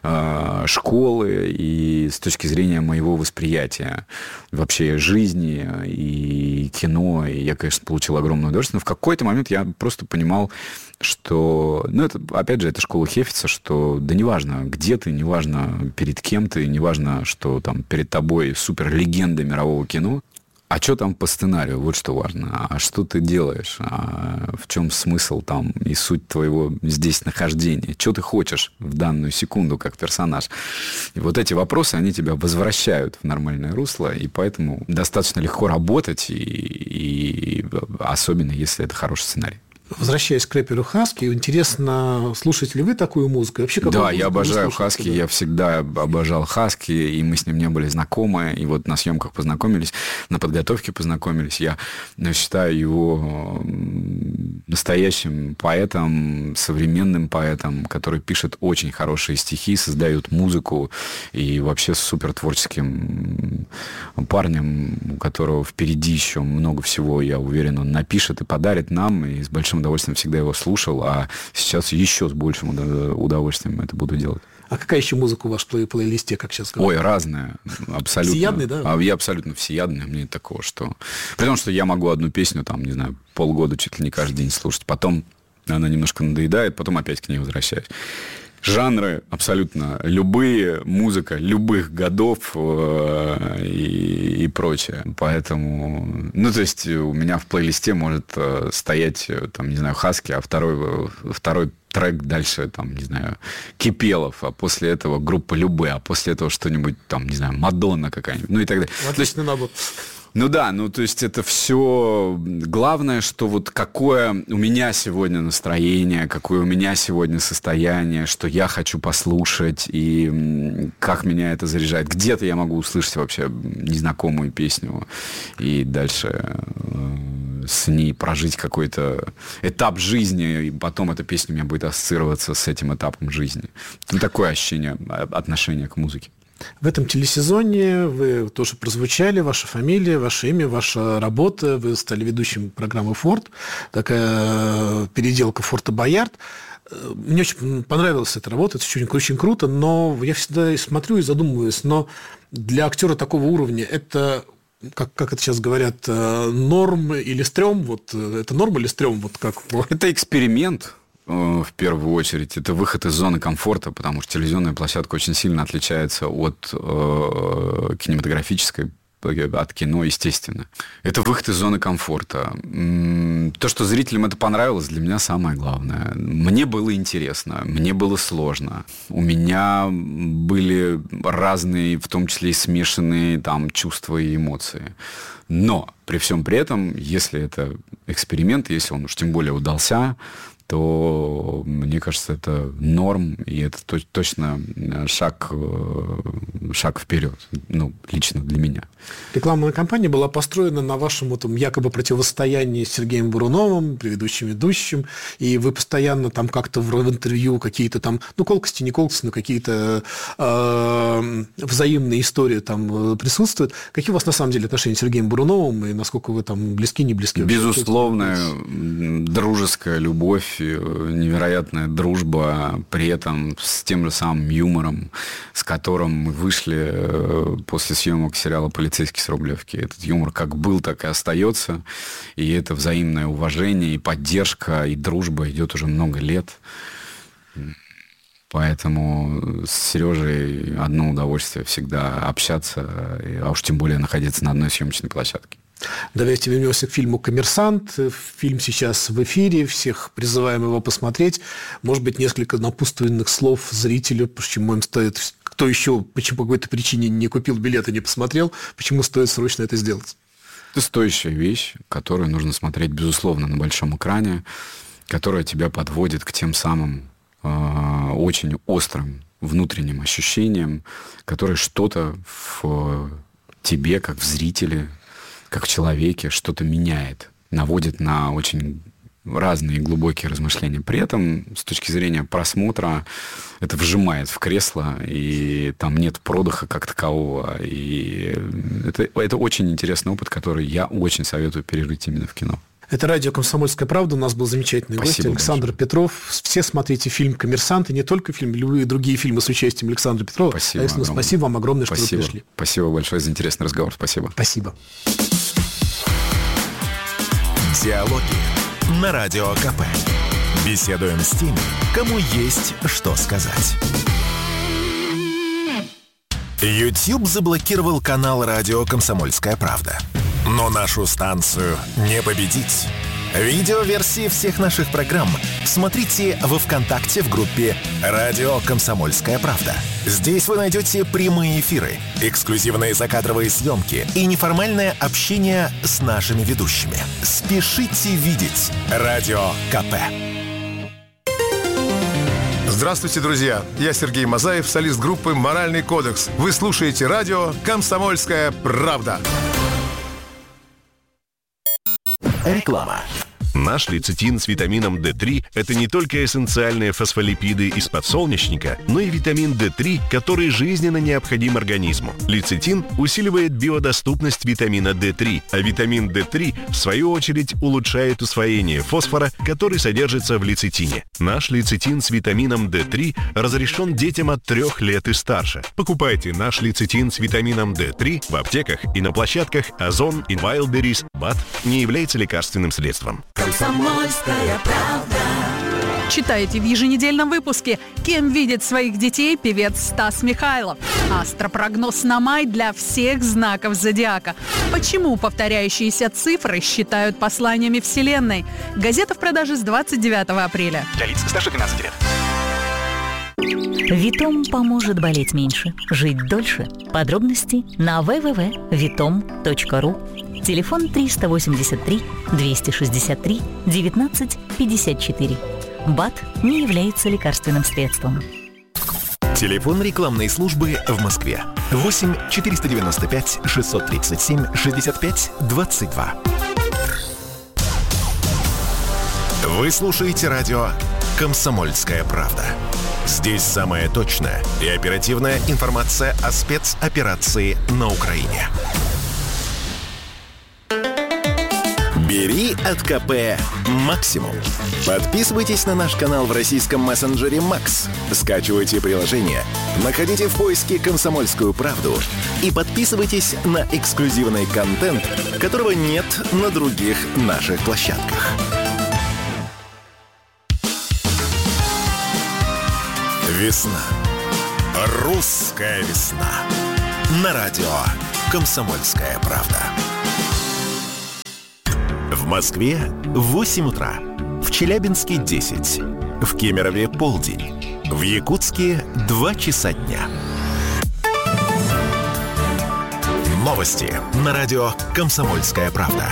школы и с точки зрения моего восприятия вообще жизни и кино. И я, конечно, получил огромное удовольствие. Но в какой-то момент я просто понимал, что... это, опять же, это школа Хефица, что да неважно, где ты, неважно, перед кем ты, неважно, что там перед тобой суперлегенда мирового кино, а что там по сценарию, вот что важно. А что ты делаешь? А в чем смысл там и суть твоего здесь нахождения? Что ты хочешь в данную секунду как персонаж? И вот эти вопросы, они тебя возвращают в нормальное русло, и поэтому достаточно легко работать, и особенно если это хороший сценарий. Возвращаясь к рэперу Хаски, интересно, слушаете ли вы такую музыку? Вообще, да, я обожаю Хаски, я всегда обожал Хаски, и мы с ним не были знакомы, и вот на съемках познакомились, на подготовке познакомились. Я считаю его настоящим поэтом, современным поэтом, который пишет очень хорошие стихи, создает музыку, и вообще супер творческим парнем, у которого впереди еще много всего, я уверен, он напишет и подарит нам, и с большим удовольствием всегда его слушал, а сейчас еще с большим удовольствием это буду делать. А какая еще музыка у вас в плейлисте, как сейчас говорят? Ой, разная, абсолютно. Всеядный, да? Я абсолютно всеядный, мне такого, что... При том, что я могу одну песню, там, не знаю, полгода чуть ли не каждый день слушать, потом она немножко надоедает, потом опять к ней возвращаюсь. Жанры абсолютно любые, музыка любых годов и прочее. Поэтому, то есть у меня в плейлисте может стоять, там, не знаю, Хаски, а второй трек дальше, там, не знаю, Кипелов, а после этого группа Любэ, а после этого что-нибудь, там, не знаю, Мадонна какая-нибудь, и так далее. Отличный набор. То есть это все... Главное, что вот какое у меня сегодня настроение, какое у меня сегодня состояние, что я хочу послушать, и как меня это заряжает. Где-то я могу услышать вообще незнакомую песню, и дальше с ней прожить какой-то этап жизни, и потом эта песня у меня будет ассоциироваться с этим этапом жизни. Такое ощущение, отношение к музыке. В этом телесезоне вы тоже прозвучали, ваша фамилия, ваше имя, ваша работа. Вы стали ведущим программы «Форт». Такая переделка «Форта Боярд». Мне очень понравилась эта работа, это очень круто, но я всегда смотрю и задумываюсь, но для актера такого уровня это, как это сейчас говорят, норм или стрём? Вот, это норм или стрём? Вот как? Это эксперимент. В первую очередь, это выход из зоны комфорта, потому что телевизионная площадка очень сильно отличается от кинематографической, от кино, естественно. Это выход из зоны комфорта. То, что зрителям это понравилось, для меня самое главное. Мне было интересно, мне было сложно. У меня были разные, в том числе и смешанные там чувства и эмоции. Но при всем при этом, если это эксперимент, если он уж тем более удался, то, мне кажется, это норм, и это точно шаг вперед, лично для меня. Рекламная кампания была построена на вашем якобы противостоянии с Сергеем Буруновым, предыдущим ведущим, и вы постоянно там как-то в интервью какие-то там, колкости, не колкости, но какие-то взаимные истории там присутствуют. Какие у вас на самом деле отношения с Сергеем Буруновым, и насколько вы там близки, не близки? Безусловная дружеская любовь, невероятная дружба, при этом с тем же самым юмором, с которым мы вышли после съемок сериала «Полицейский с Рублевки». Этот юмор как был, так и остается. И это взаимное уважение, и поддержка, и дружба идет уже много лет. Поэтому с Сережей одно удовольствие всегда общаться, а уж тем более находиться на одной съемочной площадке. Давайте вернемся к фильму «Коммерсант». Фильм сейчас в эфире, всех призываем его посмотреть. Может быть, несколько напутственных слов зрителю, почему им стоит... Кто еще, почему по какой-то причине не купил билет и не посмотрел, почему стоит срочно это сделать? Это стоящая вещь, которую нужно смотреть, безусловно, на большом экране, которая тебя подводит к тем самым очень острым внутренним ощущениям, которые что-то в тебе, как в зрителе, как в человеке, что-то меняет, наводит на очень разные глубокие размышления. При этом, с точки зрения просмотра, это вжимает в кресло, и там нет продыха как такового. И это очень интересный опыт, который я очень советую пережить именно в кино. Это радио «Комсомольская правда». У нас был замечательный гость Александр Петров. Все смотрите фильм «Коммерсант», и не только фильм, любые другие фильмы с участием Александра Петрова. Спасибо вам огромное, что вы пришли. Спасибо большое за интересный разговор. Спасибо. Спасибо. Диалоги на Радио КП. Беседуем с теми, кому есть что сказать. YouTube заблокировал канал радио «Комсомольская правда». Но нашу станцию не победить. Видеоверсии всех наших программ смотрите во ВКонтакте в группе «Радио Комсомольская правда». Здесь вы найдете прямые эфиры, эксклюзивные закадровые съемки и неформальное общение с нашими ведущими. Спешите видеть «Радио КП». Здравствуйте, друзья! Я Сергей Мазаев, солист группы «Моральный кодекс». Вы слушаете радио «Комсомольская правда». Реклама. Наш лецитин с витамином D3 – это не только эссенциальные фосфолипиды из подсолнечника, но и витамин D3, который жизненно необходим организму. Лецитин усиливает биодоступность витамина D3, а витамин D3, в свою очередь, улучшает усвоение фосфора, который содержится в лецитине. Наш лецитин с витамином D3 разрешен детям от 3 лет и старше. Покупайте наш лецитин с витамином D3 в аптеках и на площадках Озон и Wildberries. БАД не является лекарственным средством. «Комсомольская правда». Читайте в еженедельном выпуске, кем видит своих детей певец Стас Михайлов. Астропрогноз на май для всех знаков зодиака. Почему повторяющиеся цифры считают посланиями Вселенной? Газета в продаже с 29 апреля. Для лиц старше 12 лет. Витом поможет болеть меньше, жить дольше. Подробности на www.vitom.ru. Телефон 383 263 19 54. БАД не является лекарственным средством. Телефон рекламной службы в Москве 8 495 637 65 22. Вы слушаете радио «Комсомольская правда». Здесь самая точная и оперативная информация о спецоперации на Украине. Бери от КП максимум. Подписывайтесь на наш канал в российском мессенджере Max. Скачивайте приложение, находите в поиске «Комсомольскую правду» и подписывайтесь на эксклюзивный контент, которого нет на других наших площадках. Весна. Русская весна. На радио «Комсомольская правда». В Москве 8 утра. В Челябинске 10. В Кемерове полдень. В Якутске 2 часа дня. Новости на радио «Комсомольская правда».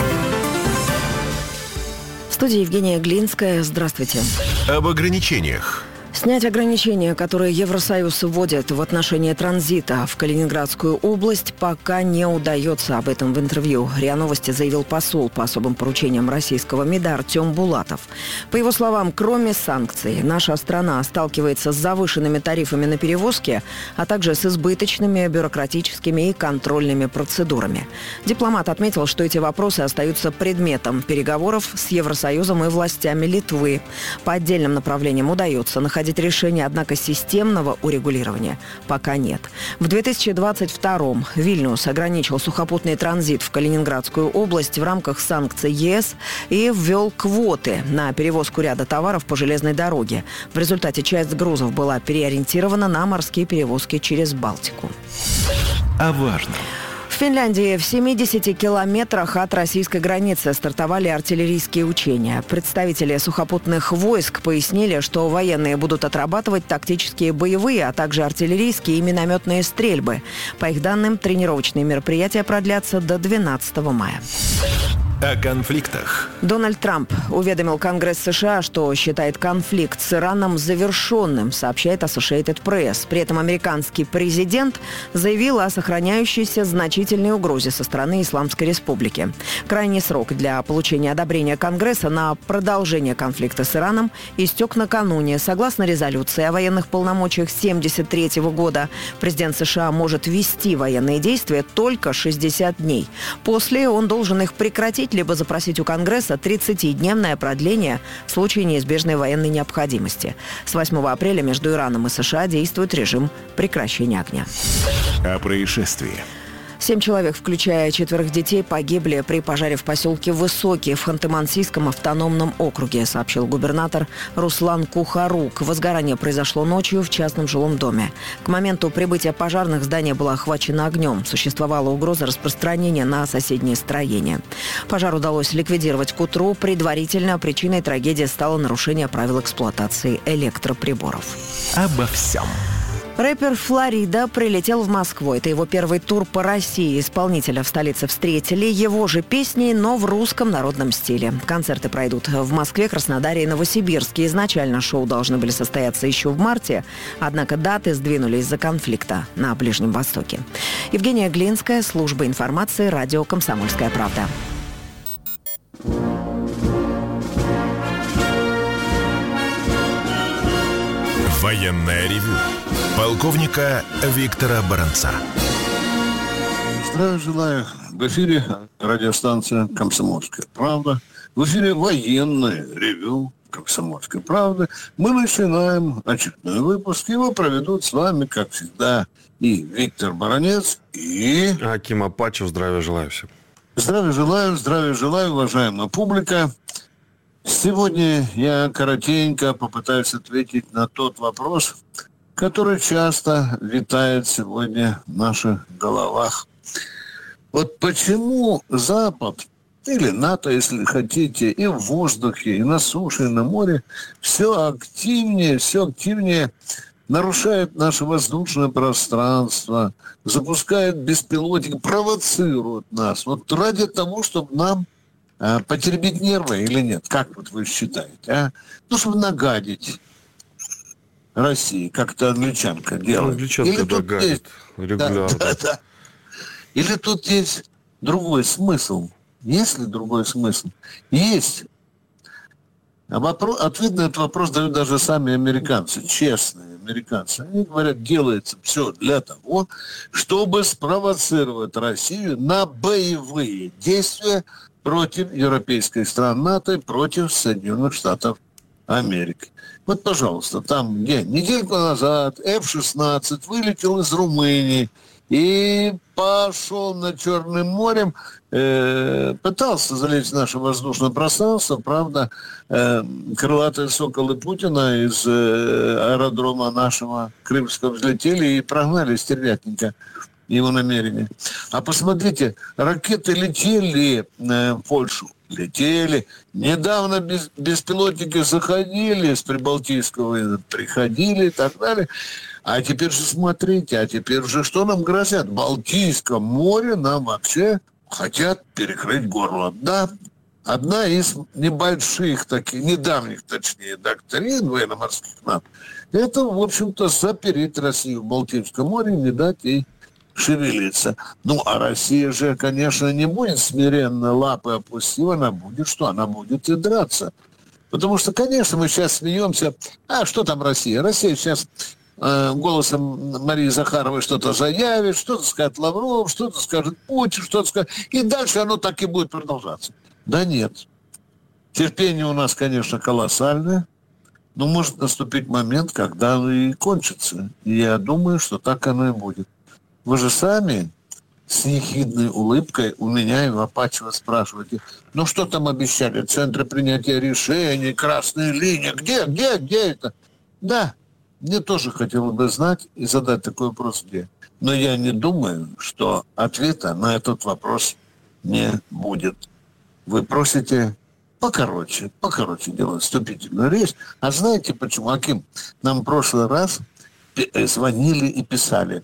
В студии Евгения Глинская. Здравствуйте. Об ограничениях. Снять ограничения, которые Евросоюз вводит в отношении транзита в Калининградскую область, пока не удается. Об этом в интервью РИА Новости заявил посол по особым поручениям российского МИДа Артем Булатов. По его словам, кроме санкций, наша страна сталкивается с завышенными тарифами на перевозки, а также с избыточными бюрократическими и контрольными процедурами. Дипломат отметил, что эти вопросы остаются предметом переговоров с Евросоюзом и властями Литвы. По отдельным направлениям удается находить решение, однако системного урегулирования пока нет. В 2022-м Вильнюс ограничил сухопутный транзит в Калининградскую область в рамках санкций ЕС и ввел квоты на перевозку ряда товаров по железной дороге. В результате часть грузов была переориентирована на морские перевозки через Балтику. О важном. В Финляндии в 70 километрах от российской границы стартовали артиллерийские учения. Представители сухопутных войск пояснили, что военные будут отрабатывать тактические боевые, а также артиллерийские и минометные стрельбы. По их данным, тренировочные мероприятия продлятся до 12 мая. О конфликтах. Дональд Трамп уведомил Конгресс США, что считает конфликт с Ираном завершенным, сообщает Associated Press. При этом американский президент заявил о сохраняющейся значительной угрозе со стороны Исламской Республики. Крайний срок для получения одобрения Конгресса на продолжение конфликта с Ираном истек накануне. Согласно резолюции о военных полномочиях 1973 года, президент США может вести военные действия только 60 дней. После он должен их прекратить, либо запросить у Конгресса 30-дневное продление в случае неизбежной военной необходимости. С 8 апреля между Ираном и США действует режим прекращения огня. О происшествии. 7 человек, включая 4 детей, погибли при пожаре в поселке Высокий в Ханты-Мансийском автономном округе, сообщил губернатор Руслан Кухарук. Возгорание произошло ночью в частном жилом доме. К моменту прибытия пожарных здание было охвачено огнем. Существовала угроза распространения на соседние строения. Пожар удалось ликвидировать к утру. Предварительно причиной трагедии стало нарушение правил эксплуатации электроприборов. Обо всем. Рэпер Флорида прилетел в Москву. Это его первый тур по России. Исполнителя в столице встретили его же песней, но в русском народном стиле. Концерты пройдут в Москве, Краснодаре и Новосибирске. Изначально шоу должны были состояться еще в марте, однако даты сдвинулись из-за конфликта на Ближнем Востоке. Евгения Глинская, служба информации, радио «Комсомольская правда». Военное ревю полковника Виктора Баранца. Здравия желаю. В эфире радиостанция «Комсомольская правда». В эфире военное ревю «Комсомольской правды». Мы начинаем очередной выпуск. Его проведут с вами, как всегда, и Виктор Баранец, и... Аким Апачев. Здравия желаю всем. Здравия желаю, уважаемая публика. Сегодня я коротенько попытаюсь ответить на тот вопрос, который часто витает сегодня в наших головах. Вот почему Запад, или НАТО, если хотите, и в воздухе, и на суше, и на море, все активнее нарушает наше воздушное пространство, запускает беспилотники, провоцирует нас. Вот ради того, чтобы нам потеребить нервы или нет? Как вот вы считаете, а? Ну, чтобы нагадить России, как это англичанка делает. Англичанка гадит регулярно. Да. Или тут есть другой смысл? Есть ли другой смысл? Есть. Ответ на этот вопрос дают даже сами американцы, честные американцы. Они говорят, делается все для того, чтобы спровоцировать Россию на боевые действия против европейских стран НАТО и против Соединенных Штатов Америки. Вот, пожалуйста, там недельку назад F-16 вылетел из Румынии и пошел над Черным морем, пытался залезть в наше воздушное пространство, правда, крылатые соколы Путина из аэродрома нашего Крымского взлетели и прогнали стервятненько его намерения. А посмотрите, ракеты летели в Польшу, летели. Недавно беспилотники заходили с Прибалтийского, приходили и так далее. А теперь же смотрите, что нам грозят? В Балтийском море нам вообще хотят перекрыть горло. Да, одна из небольших таких, недавних, точнее, доктрин военно-морских НАТО, это, в общем-то, запереть Россию в Балтийском море, не дать ей шевелиться. Ну, а Россия же, конечно, не будет смиренно лапы опустив, она будет что? Она будет и драться. Потому что, конечно, мы сейчас смеемся. А что там Россия? Россия сейчас голосом Марии Захаровой что-то заявит, что-то скажет Лавров, что-то скажет Путин, что-то скажет. И дальше оно так и будет продолжаться. Да нет. Терпение у нас, конечно, колоссальное, но может наступить момент, когда оно и кончится. И я думаю, что так оно и будет. Вы же сами с ехидной улыбкой у меня и в Апачево спрашиваете, ну что там обещали, центры принятия решений, красные линии, где это? Да, мне тоже хотелось бы знать и задать такой вопрос, где. Но я не думаю, что ответа на этот вопрос не будет. Вы просите покороче делать вступительную речь. А знаете почему, Аким? Нам в прошлый раз звонили и писали.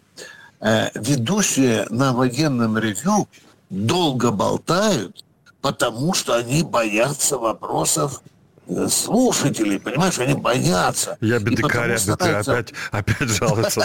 Ведущие на военном ревью долго болтают, потому что они боятся вопросов слушателей, понимаешь, они боятся. Я бедыкарь, опять жалуются.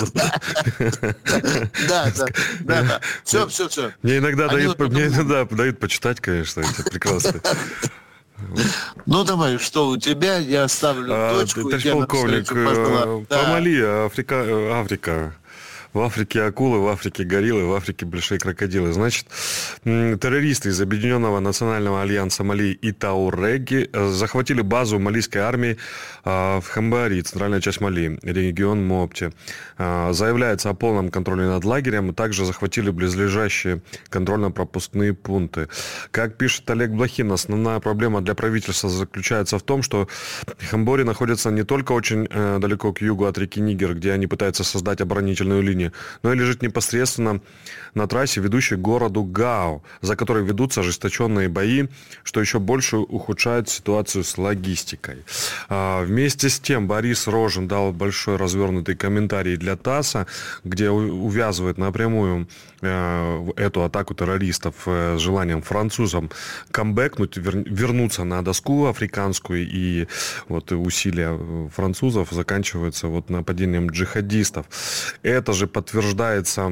Да. Все. Мне иногда дают почитать, конечно, это прекрасно. Ну, давай, что у тебя? Я оставлю точку. Товарищ полковник, по Мали, Африка. В Африке акулы, в Африке гориллы, в Африке большие крокодилы. Значит, террористы из Объединенного национального альянса Мали и Тауреги захватили базу малийской армии в Хамбари, центральная часть Мали, регион Мопти. Заявляется о полном контроле над лагерем, и также захватили близлежащие контрольно-пропускные пункты. Как пишет Олег Блохин, основная проблема для правительства заключается в том, что Хамбори находится не только очень далеко к югу от реки Нигер, где они пытаются создать оборонительную линию, но и лежит непосредственно на трассе, ведущей к городу Гао, за которой ведутся ожесточенные бои, что еще больше ухудшает ситуацию с логистикой. Вместе с тем Борис Рожин дал большой развернутый комментарий для ТАССа, где увязывает напрямую эту атаку террористов с желанием французам камбэкнуть, вернуться на доску африканскую, и вот усилия французов заканчиваются вот нападением джихадистов. Это же подтверждается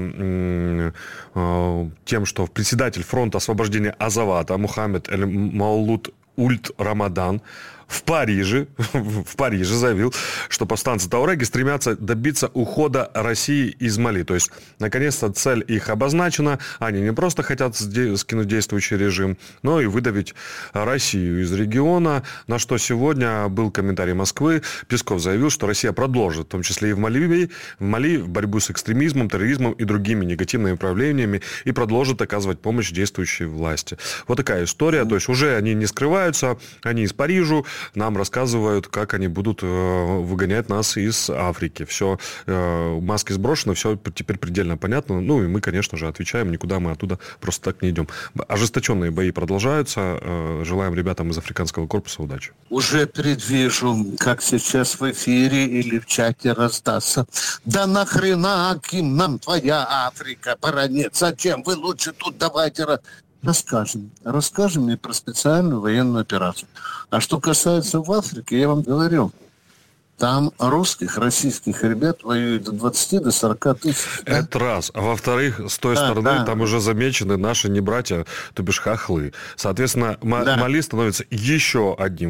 тем, что председатель фронта освобождения Азавата Мухаммед Эль-Маулуд Ульт-Рамадан в Париже заявил, что повстанцы Тауреги стремятся добиться ухода России из Мали. То есть, наконец-то, цель их обозначена. Они не просто хотят скинуть действующий режим, но и выдавить Россию из региона. На что сегодня был комментарий Москвы. Песков заявил, что Россия продолжит, в том числе и в Мали, борьбу с экстремизмом, терроризмом и другими негативными проявлениями, и продолжит оказывать помощь действующей власти. Вот такая история. То есть, уже они не скрываются, они из Парижа. Нам рассказывают, как они будут выгонять нас из Африки. Все, маски сброшены, все теперь предельно понятно. Ну, и мы, конечно же, отвечаем, никуда мы оттуда просто так не идем. Ожесточенные бои продолжаются. Желаем ребятам из африканского корпуса удачи. Уже предвижу, как сейчас в эфире или в чате раздастся. Да нахрена, Аким, нам твоя Африка, баронет? Зачем? Вы лучше тут давайте... Расскажем и про специальную военную операцию. А что касается в Африке, я вам говорил, там российских ребят воюют от 20 до 40 тысяч. Да? Это раз. А во-вторых, с той стороны там уже замечены наши не братья, то бишь хохлы. Соответственно, Мали становится еще одним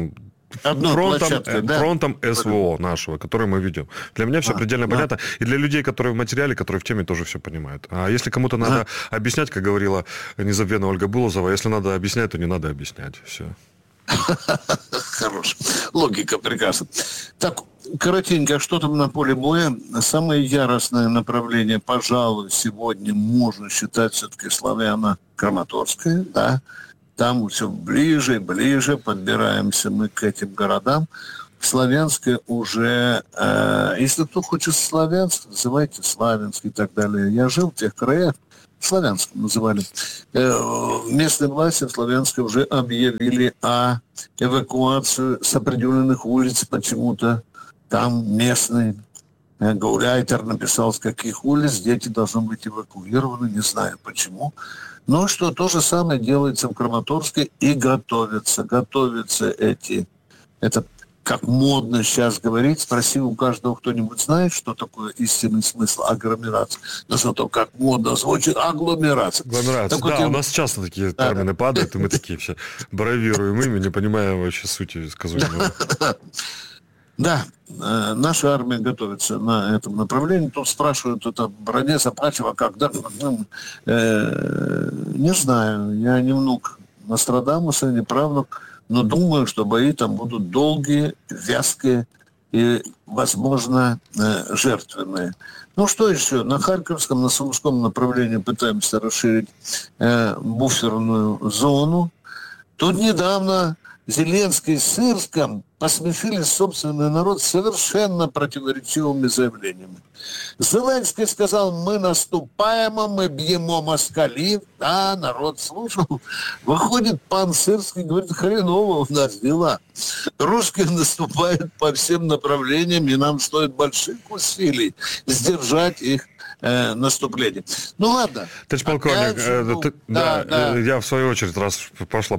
фронтом СВО нашего, который мы ведем. Для меня все предельно понятно. И для людей, которые в материале, которые в теме, тоже все понимают. А если кому-то надо объяснять, как говорила незабвенная Ольга Булозова, если надо объяснять, то не надо объяснять. Все. Хорош. Логика прекрасна. Так, коротенько, что там на поле боя? Самое яростное направление, пожалуй, сегодня можно считать все-таки Славяно-Краматорское, да. Там все ближе и ближе подбираемся мы к этим городам. Славянское уже, если кто хочет Славянск, называйте Славянск и так далее. Я жил в тех краях, Славянском называли. Местные власти в Славянске уже объявили о эвакуации с определенных улиц почему-то. Там местный гауляйтер написал, с каких улиц дети должны быть эвакуированы, не знаю почему. Но что то же самое делается в Краматорске и готовятся это как модно сейчас говорить, спроси у каждого, кто-нибудь знает, что такое истинный смысл агломерации. Но зато как модно звучит агломерация. Да, у нас часто такие термины падают, и мы такие все бравируем ими, не понимая вообще сути сказуемого. Да, наша армия готовится на этом направлении. Тут спрашивают, это Бронец, Апачева, когда? Не знаю, я не внук Нострадамуса, не правнук, но думаю, что бои там будут долгие, вязкие и, возможно, жертвенные. Ну, что еще? На Харьковском, на Сумском направлении пытаемся расширить буферную зону. Тут недавно Зеленский с Сырском посмешили собственный народ совершенно противоречивыми заявлениями. Зеленский сказал, мы наступаем, мы бьем москалив. Да, народ слушал. Выходит пан Сырский, говорит, хреново у нас дела. Русские наступают по всем направлениям, и нам стоит больших усилий сдержать их наступление. Ну ладно. Товарищ полковник, я в свою очередь, раз пошла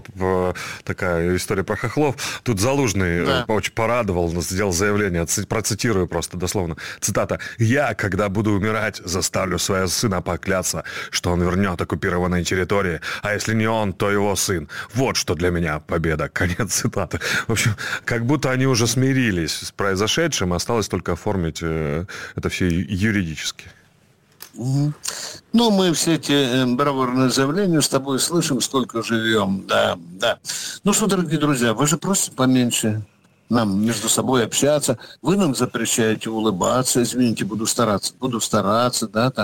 такая история про хохлов, тут Залужный очень порадовал, сделал заявление, процитирую просто дословно, цитата: «Я, когда буду умирать, заставлю своего сына покляться, что он вернет оккупированные территории, а если не он, то его сын. Вот что для меня победа». Конец цитаты. В общем, как будто они уже смирились с произошедшим, осталось только оформить это все юридически. Угу. Ну, мы все эти бравурные заявления с тобой слышим, сколько живем. Да. Ну что, дорогие друзья, вы же просите поменьше нам между собой общаться. Вы нам запрещаете улыбаться. Извините, буду стараться, да, так.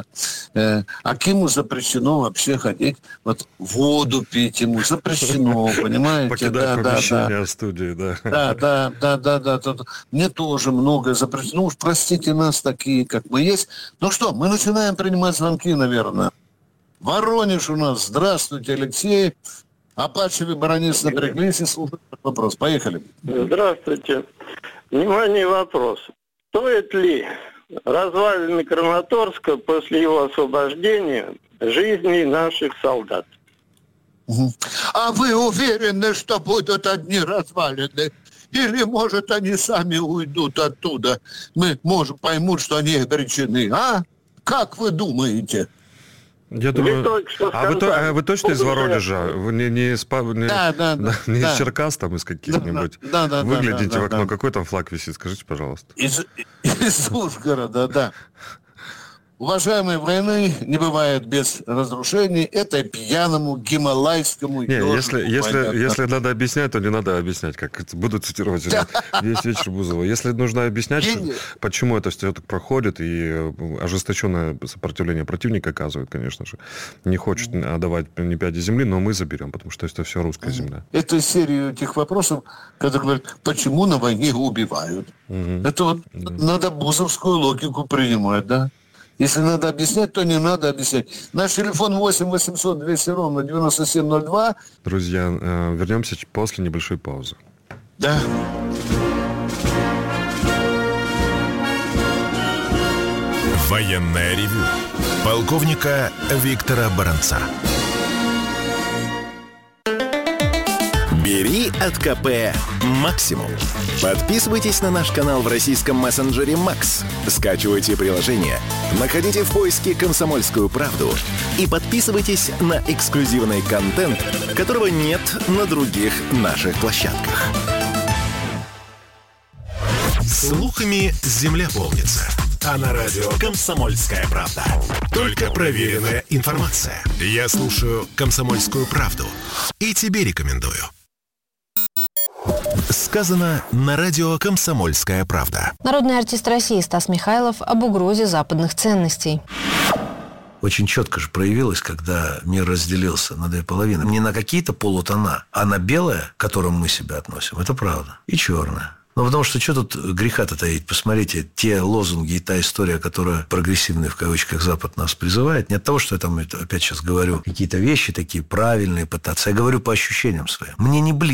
А Киму запрещено вообще ходить, вот воду пить ему запрещено, понимаете? Покидать помещение студии, да. Да. Мне тоже многое запрещено. Уж простите нас такие, как мы есть. Ну что, мы начинаем принимать звонки, наверное. Воронеж у нас. Здравствуйте, Алексей. Апачевы, Бронец напряглись и слушают вопрос. Поехали. Здравствуйте. Внимание, вопрос. Стоит ли развалины Краматорска после его освобождения жизни наших солдат? Угу. А вы уверены, что будут одни развалины? Или, может, они сами уйдут оттуда? Поймут, что они обречены, а? Как вы думаете? Я думаю, вы точно из Воронежа? Вы не из Черкас, там, из каких-нибудь? Выглядите в окно. Какой там флаг висит? Скажите, пожалуйста. Из Ужгорода, да. Уважаемые, войны не бывает без разрушений. Это пьяному гималайскому ежику. Если надо объяснять, то не надо объяснять. Как буду цитировать весь вечер Бузова. Если нужно объяснять, почему это все так проходит, и ожесточенное сопротивление противника оказывает, конечно же, не хочет отдавать ни пяди земли, но мы заберем, потому что это все русская земля. Это серия этих вопросов, когда говорят, почему на войне убивают. Это вот надо бузовскую логику принимать, да? Если надо объяснять, то не надо объяснять. Наш телефон 8 800 200 ровно 9702. Друзья, вернемся после небольшой паузы. Да. Военное ревю полковника Виктора Баранца. Бери от КП максимум. Подписывайтесь на наш канал в российском мессенджере Макс. Скачивайте приложение, находите в поиске «Комсомольскую правду» и подписывайтесь на эксклюзивный контент, которого нет на других наших площадках. Слухами земля полнится. А на радио «Комсомольская правда» только проверенная информация. Я слушаю «Комсомольскую правду» и тебе рекомендую. Сказано на радио «Комсомольская правда». Народный артист России Стас Михайлов об угрозе западных ценностей. Очень четко же проявилось, когда мир разделился на две половины. Не на какие-то полутона, а на белое, к которому мы себя относим. Это правда. И черное. Ну, потому что тут греха-то таить? Посмотрите, те лозунги и та история, которая прогрессивный, в кавычках, Запад нас призывает, не от того, что я там, опять сейчас говорю, какие-то вещи такие правильные пытаться. Я говорю по ощущениям своим. Мне не близко